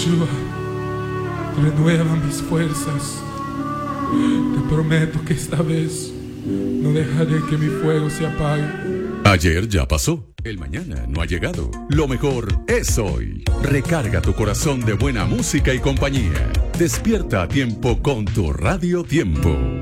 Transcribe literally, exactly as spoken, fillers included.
Yeshua, renueva mis fuerzas. Te prometo que esta vez no dejaré que mi fuego se apague. Ayer ya pasó, el mañana no ha llegado. Lo mejor es hoy. Recarga tu corazón de buena música y compañía. Despierta a tiempo con tu Radio Tiempo.